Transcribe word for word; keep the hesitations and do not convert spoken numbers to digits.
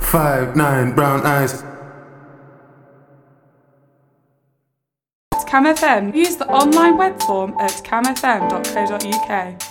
five nine brown eyes. Cam F M. Use the online web form at cam f m dot co dot u k.